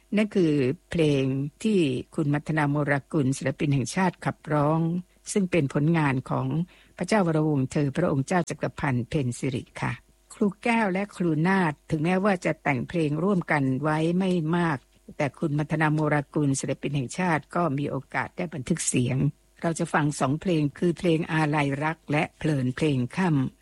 นั่นคือเพลงที่คุณมัทนาโมรากุลศิลปินแห่งชาติขับร้องซึ่งเป็นผลงานของพระเจ้าวรวงศ์เธอพระองค์เจ้าจักรพันธ์เพ็ญสิริค่ะครูแก้วและครูนาถถึงแม้ว่าจะแต่งเพลงร่วมกันไว้ไม่มากแต่คุณมัทนาโมรากุลศิลปินแห่งชาติก็มีโอกาสได้บันทึกเสียงเราจะฟัง2เพลงคือเพลงอาลัยรักและเพลินเพลงค่